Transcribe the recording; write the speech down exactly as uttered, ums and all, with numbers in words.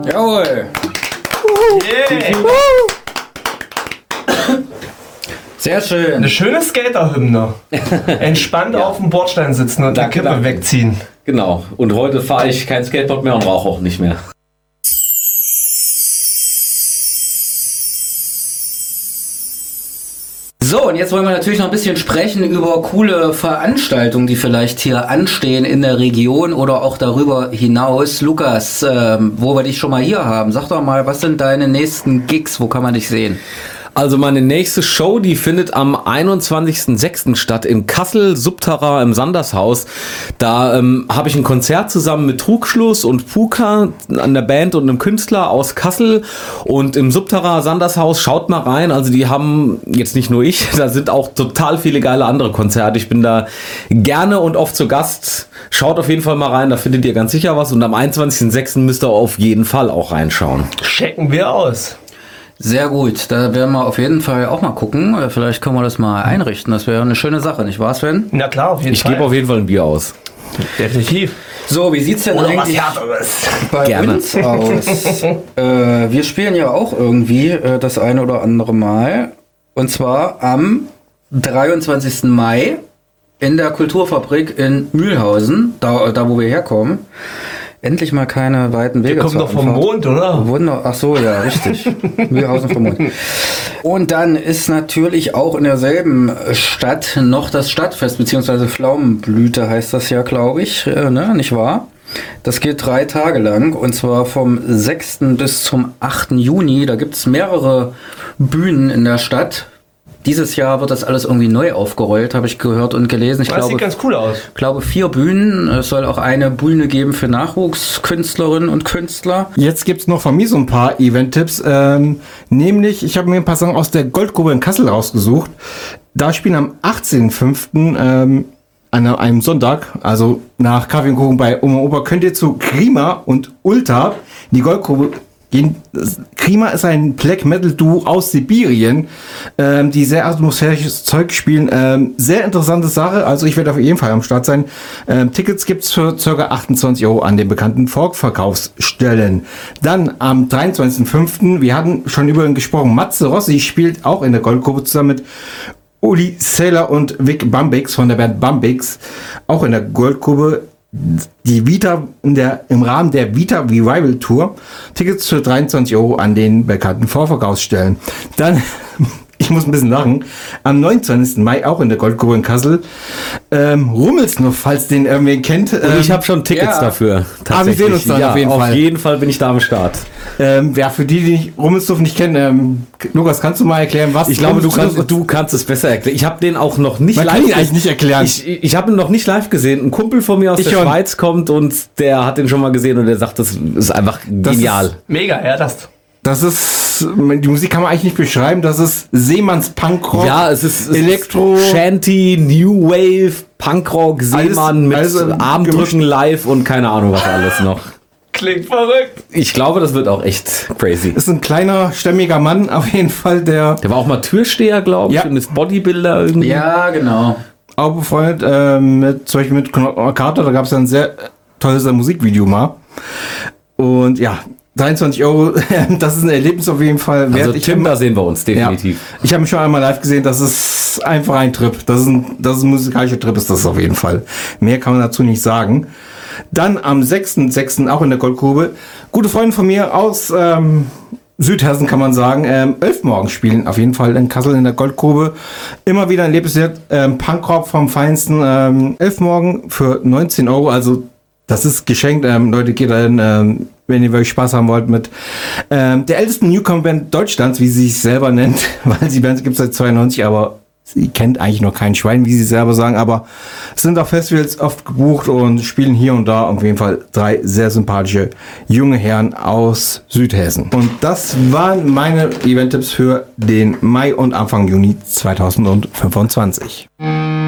Jawohl. Yeah. Sehr schön. Eine schöne Skater-Hymne. Entspannt Ja. auf dem Bordstein sitzen und die Danke, Kippe danke. wegziehen. Genau. Und heute fahre ich kein Skateboard mehr und rauche auch nicht mehr. So, und jetzt wollen wir natürlich noch ein bisschen sprechen über coole Veranstaltungen, die vielleicht hier anstehen in der Region oder auch darüber hinaus. Lukas, ähm, wo wir dich schon mal hier haben, sag doch mal, was sind deine nächsten Gigs? Wo kann man dich sehen? Also meine nächste Show, die findet am einundzwanzigsten sechsten statt in Kassel, Subterra im Sandershaus. Da ähm, habe ich ein Konzert zusammen mit Trugschluss und Puka, an der Band und einem Künstler aus Kassel. Und im Subterra Sandershaus, schaut mal rein. Also die haben, jetzt nicht nur ich, da sind auch total viele geile andere Konzerte. Ich bin da gerne und oft zu Gast. Schaut auf jeden Fall mal rein, da findet ihr ganz sicher was. Und am einundzwanzigsten sechsten müsst ihr auf jeden Fall auch reinschauen. Checken wir aus. Sehr gut, da werden wir auf jeden Fall auch mal gucken. Vielleicht können wir das mal einrichten. Das wäre eine schöne Sache, nicht wahr, Sven? Na klar, auf jeden Ich Fall. gebe auf jeden Fall ein Bier aus. Definitiv. So, wie sieht's denn Oder was eigentlich Härteres. bei Gerne. uns aus? äh, wir spielen ja auch irgendwie äh, das eine oder andere Mal. Und zwar am dreiundzwanzigsten Mai in der Kulturfabrik in Mühlhausen, da, da wo wir herkommen. Endlich mal keine weiten Wege. Wir kommen zur doch vom Anfahrt. Mond, oder? Wunder, ach so, ja, richtig. Mühlhausen vom Mond. Und dann ist natürlich auch in derselben Stadt noch das Stadtfest, beziehungsweise Pflaumenblüte heißt das ja, glaube ich, äh, ne? Nicht wahr? Das geht drei Tage lang und zwar vom sechsten bis zum achten Juni. Da gibt es mehrere Bühnen in der Stadt. Dieses Jahr wird das alles irgendwie neu aufgerollt, habe ich gehört und gelesen. Ich Das glaube, sieht ganz cool aus. glaube vier Bühnen. Es soll auch eine Bühne geben für Nachwuchskünstlerinnen und Künstler. Jetzt gibt's noch von mir so ein paar Event-Tipps. Ähm, nämlich, ich habe mir ein paar Sachen aus der Goldgrube in Kassel rausgesucht. Da spielen am achtzehnten fünften Ähm, an einem Sonntag, also nach Kaffee und Kuchen bei Oma Opa, könnt ihr zu Krima und Ulta, die Goldgrube gehen. Krima ist ein Black Metal Duo aus Sibirien, ähm, die sehr atmosphärisches Zeug spielen. Ähm, sehr interessante Sache, also ich werde auf jeden Fall am Start sein. Ähm, Tickets gibt's für ca. achtundzwanzig Euro an den bekannten Folk-Verkaufsstellen. Dann am dreiundzwanzigsten fünften wir hatten schon über ihn gesprochen, Matze Rossi spielt auch in der Goldgrube zusammen mit Uli Saylor und Vic Bambix von der Band Bambix, auch in der Goldgrube. Die Vita in der, im Rahmen der Vita Revival Tour. Tickets für dreiundzwanzig Euro an den bekannten Vorverkaufsstellen. Dann, ich muss ein bisschen lachen, am neunundzwanzigsten Mai auch in der Goldgrube in Kassel. Ähm, Rummelsnuff, falls den irgendwer kennt. Ähm, Und ich habe schon Tickets ja. dafür. Ah, wir sehen uns dann ja, auf jeden auf Fall. jeden Fall bin ich da am Start. ähm, ja, für die, die nicht, Rummelsnuff nicht kennen, ähm, Lukas, kannst du mal erklären, was Ich glaube, du Rummelsnuff kannst, du kannst es besser erklären. Ich habe den auch noch nicht Man live kann ihn gesehen. eigentlich nicht erklären. Ich, ich habe ihn noch nicht live gesehen. Ein Kumpel von mir aus Ich der schon. Schweiz kommt und der hat den schon mal gesehen und der sagt, das ist einfach Das genial. ist- Mega, ja, das. Das ist, die Musik kann man eigentlich nicht beschreiben, das ist Seemanns Punkrock. Ja, es ist, es Elektro. ist Shanty, New Wave, Punkrock, Seemann mit alles Armdrücken live und keine Ahnung was alles noch. Klingt verrückt. Ich glaube, das wird auch echt crazy. Ist ein kleiner, stämmiger Mann, auf jeden Fall, der Der war auch mal Türsteher, glaube ich, Ja. und ist Bodybuilder irgendwie. Ja, genau. auch befreundet äh, mit, zum Beispiel mit Knock Carter, da gab es ja ein sehr äh, tolles Musikvideo mal. Und ja, dreiundzwanzig Euro, das ist ein Erlebnis auf jeden Fall wert. Also ich Tim, hab- da sehen wir uns ja, definitiv. ich habe mich schon einmal live gesehen, das ist einfach ein Trip. Das ist ein, das ist ein musikalischer Trip, ist das auf jeden Fall. Mehr kann man dazu nicht sagen. Dann am sechsten sechsten auch in der Goldgrube, gute Freunde von mir aus ähm, Südhessen, kann man sagen, ähm, Elfmorgen spielen auf jeden Fall in Kassel in der Goldgrube. Immer wieder ein Lebenswert, ähm, Punkrock vom Feinsten, ähm, Elfmorgen für neunzehn Euro, also das ist geschenkt. Ähm, Leute, geht da hin, ähm, wenn ihr wirklich Spaß haben wollt mit ähm, der ältesten Newcomer-Band Deutschlands, wie sie sich selber nennt, weil die Band gibt es seit zweiundneunzig, aber sie kennt eigentlich noch kein Schwein, wie sie selber sagen, aber es sind auf Festivals oft gebucht und spielen hier und da auf jeden Fall drei sehr sympathische junge Herren aus Südhessen. Und das waren meine Event-Tipps für den Mai und Anfang Juni zweitausendfünfundzwanzig.